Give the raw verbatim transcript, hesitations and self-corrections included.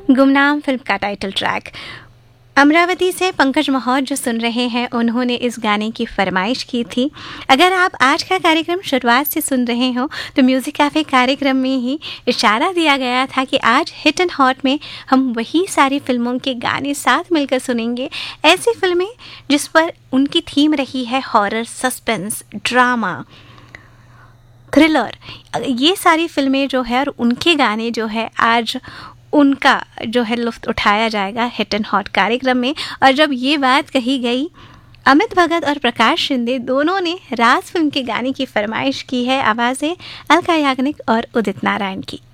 गुमनाम फिल्म का title track. Amravati से पंकज महोत जो सुन रहे हैं, उन्होंने इस गाने की फरमाइश की थी। अगर आप आज का कार्यक्रम शुरुआत से सुन रहे हो तो म्यूज़िक कैफ़े कार्यक्रम में ही इशारा दिया गया था कि आज हिट एंड हॉट में हम वही सारी फिल्मों के गाने साथ मिलकर सुनेंगे, ऐसी फिल्में जिस पर उनकी थीम रही है हॉरर, सस्पेंस, ड्रामा, थ्रिलर। ये सारी फिल्में जो है और उनके गाने जो है आज उनका जो है लुत्फ़ उठाया जाएगा हिट एंड हॉट कार्यक्रम में। और जब ये बात कही गई, अमित भगत और प्रकाश शिंदे दोनों ने राज फिल्म के गाने की फरमाइश की है। आवाज़ें अलका याग्निक और उदित नारायण की।